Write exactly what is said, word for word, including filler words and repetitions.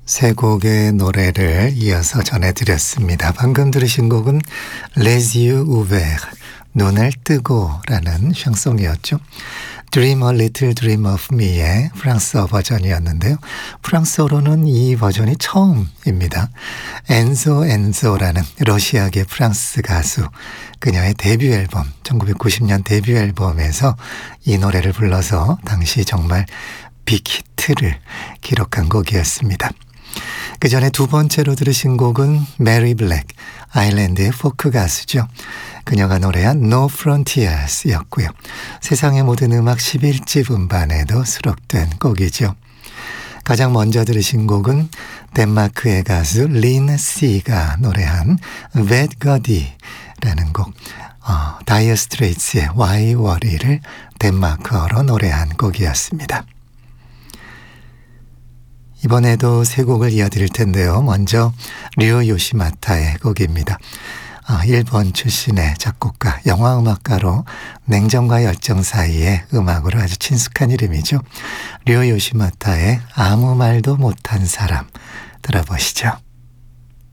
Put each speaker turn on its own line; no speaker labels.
세 곡의 노래를 이어서 전해드렸습니다. 방금 들으신 곡은 Les yeux ouverts, 눈을 뜨고 라는 샹송이었죠. Dream a little dream of me의 프랑스어 버전이었는데요. 프랑스어로는 이 버전이 처음입니다. 엔소 엔소라는 러시아계 프랑스 가수, 그녀의 데뷔 앨범, 천구백구십 년 데뷔 앨범에서 이 노래를 불러서 당시 정말 빅히트를 기록한 곡이었습니다. 그 전에 두 번째로 들으신 곡은 메리 블랙, 아일랜드의 포크 가수죠. 그녀가 노래한 No Frontiers였고요. 세상의 모든 음악 십일 집 음반에도 수록된 곡이죠. 가장 먼저 들으신 곡은 덴마크의 가수 린 씨가 노래한 Bad Goddy라는 곡, 어, 다이어 스트레이츠의 Why Worry를 덴마크어로 노래한 곡이었습니다. 이번에도 세 곡을 이어드릴 텐데요. 먼저 류오 요시마타의 곡입니다. 아, 일본 출신의 작곡가, 영화음악가로 냉정과 열정 사이의 음악으로 아주 친숙한 이름이죠. 류오 요시마타의 아무 말도 못한 사람 들어보시죠.